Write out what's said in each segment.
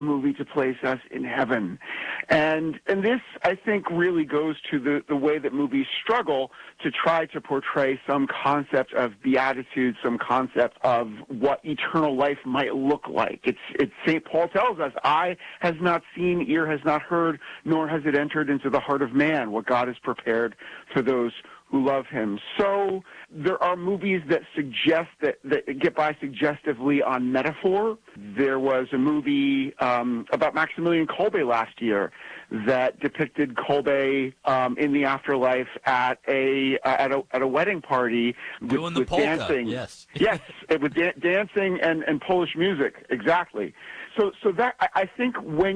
movie to place us in heaven. And this, I think, really goes to the way that movies struggle to try to portray some concept of beatitude, some concept of what eternal life might look like. It's St. Paul tells us, eye has not seen, ear has not heard, nor has it entered into the heart of man what God has prepared for those who love him. So there are movies that suggest that get by suggestively on metaphor. There was a movie about Maximilian Kolbe last year that depicted Kolbe in the afterlife at a wedding party doing the with polka. Dancing. Yes, with dancing and Polish music, exactly. So that I think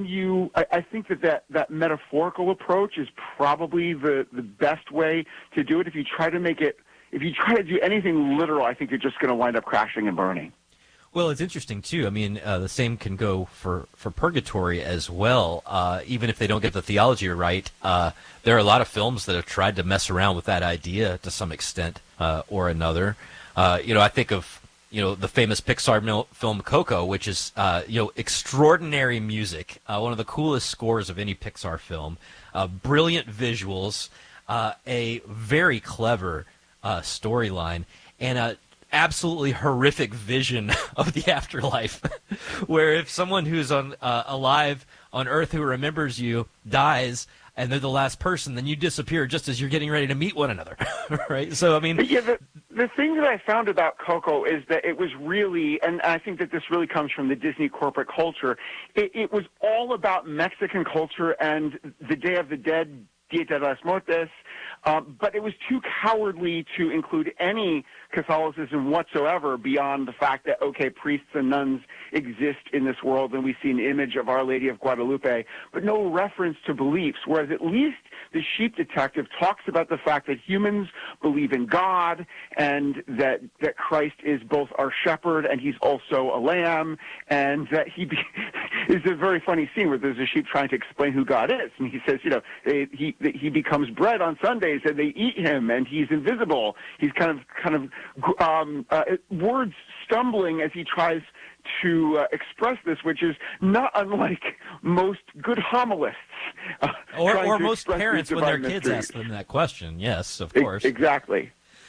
I think that metaphorical approach is probably the best way to do it. If you try to do anything literal, I think you're just going to wind up crashing and burning. Well, it's interesting, too. I mean, the same can go for purgatory as well. Even if they don't get the theology right, there are a lot of films that have tried to mess around with that idea to some extent or another. I think of the famous Pixar film Coco, which is extraordinary music, one of the coolest scores of any Pixar film, brilliant visuals, a very clever storyline, and a absolutely horrific vision of the afterlife, where if someone who's alive on Earth who remembers you dies, and they're the last person, then you disappear just as you're getting ready to meet one another, right? So, I mean... Yeah, the thing that I found about Coco is that it was really, and I think that this really comes from the Disney corporate culture, it was all about Mexican culture and the Day of the Dead, Dia de los Muertos, but it was too cowardly to include any Catholicism whatsoever beyond the fact that, okay, priests and nuns exist in this world and we see an image of Our Lady of Guadalupe, but no reference to beliefs, whereas at least the Sheep Detective talks about the fact that humans believe in God and that Christ is both our shepherd and he's also a lamb, and that it's a very funny scene where there's a sheep trying to explain who God is, and he says, he becomes bread on Sundays and they eat him and he's invisible. He's kind of words stumbling as he tries to express this, which is not unlike most good homilists. Or most parents when their kids ask them that question. Yes, of course. Exactly.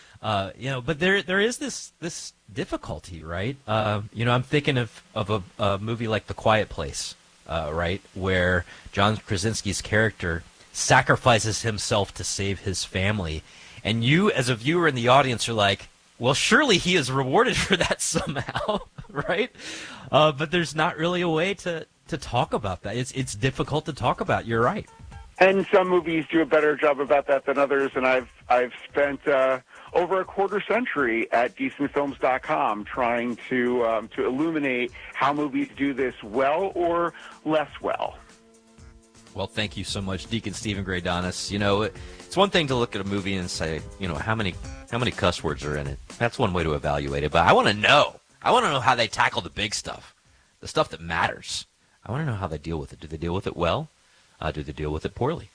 But there is this difficulty, right? I'm thinking of a movie like The Quiet Place, right, where John Krasinski's character sacrifices himself to save his family. And you, as a viewer in the audience, are like, well, surely he is rewarded for that somehow, right? But there's not really a way to talk about that. It's difficult to talk about. You're right. And some movies do a better job about that than others. And I've spent over a quarter century at decentfilms.com trying to illuminate how movies do this well or less well. Well, thank you so much, Deacon Stephen Greydonis. It's one thing to look at a movie and say, how many cuss words are in it. That's one way to evaluate it. But I want to know. I want to know how they tackle the big stuff, the stuff that matters. I want to know how they deal with it. Do they deal with it well? Do they deal with it poorly?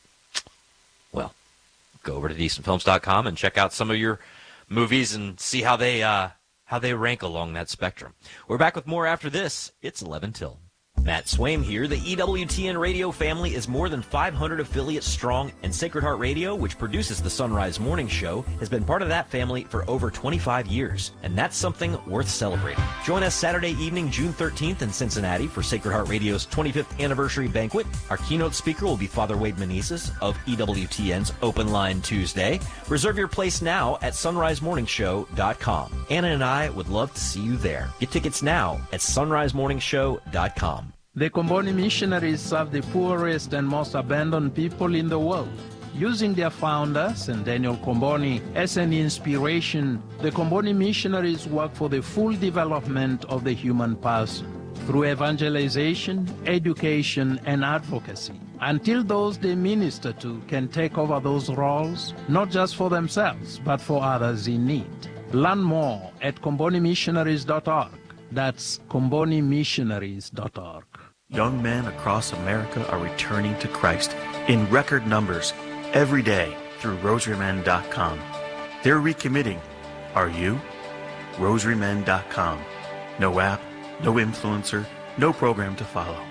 Well, go over to decentfilms.com and check out some of your movies and see how they rank along that spectrum. We're back with more after this. It's 11 till. Matt Swaim here. The EWTN radio family is more than 500 affiliates strong, and Sacred Heart Radio, which produces the Sunrise Morning Show, has been part of that family for over 25 years, and that's something worth celebrating. Join us Saturday evening, June 13th in Cincinnati for Sacred Heart Radio's 25th anniversary banquet. Our keynote speaker will be Father Wade Menezes of EWTN's Open Line Tuesday. Reserve your place now at sunrisemorningshow.com. Anna and I would love to see you there. Get tickets now at sunrisemorningshow.com. The Comboni missionaries serve the poorest and most abandoned people in the world. Using their founder, St. Daniel Comboni, as an inspiration, the Comboni missionaries work for the full development of the human person through evangelization, education, and advocacy, until those they minister to can take over those roles, not just for themselves, but for others in need. Learn more at combonimissionaries.org. That's combonimissionaries.org. Young men across America are returning to Christ in record numbers every day through rosarymen.com. They're recommitting. Are you? rosarymen.com. No app, no influencer, no program to follow.